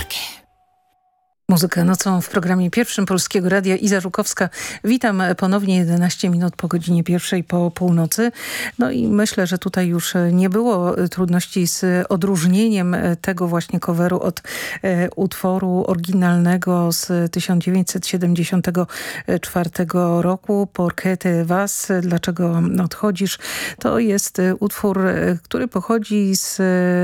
Muzykę nocą w programie pierwszym Polskiego Radia. Iza Żukowska. Witam ponownie 11 minut po godzinie pierwszej po północy. No i myślę, że tutaj już nie było trudności z odróżnieniem tego właśnie coveru od utworu oryginalnego z 1974 roku. Porque te vas? Dlaczego odchodzisz? To jest utwór, który pochodzi z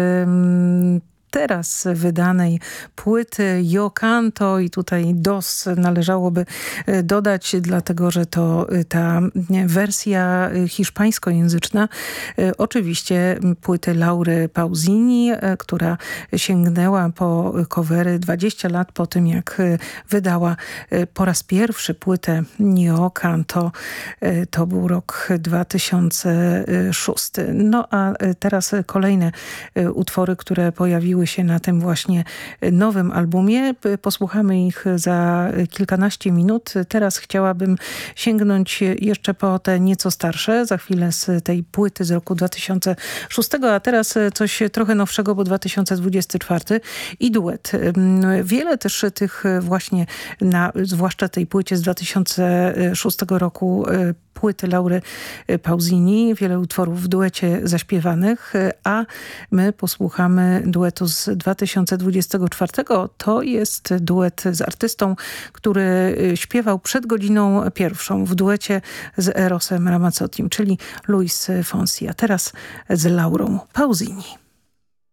teraz wydanej płyty Yo Canto i tutaj dos należałoby dodać, dlatego że to ta wersja hiszpańskojęzyczna oczywiście płyty Laury Pausini, która sięgnęła po covery 20 lat po tym, jak wydała po raz pierwszy płytę Yo Canto. To był rok 2006. No a teraz kolejne utwory, które pojawiły się na tym właśnie nowym albumie. Posłuchamy ich za kilkanaście minut. Teraz chciałabym sięgnąć jeszcze po te nieco starsze, za chwilę z tej płyty z roku 2006, a teraz coś trochę nowszego, bo 2024 i duet. Wiele też tych właśnie, zwłaszcza tej płycie z 2006 roku, płyty Laury Pausini, wiele utworów w duecie zaśpiewanych, a my posłuchamy duetu z 2024. To jest duet z artystą, który śpiewał przed godziną pierwszą w duecie z Erosem Ramazzotim, czyli Luis Fonsi, a teraz z Laurą Pausini.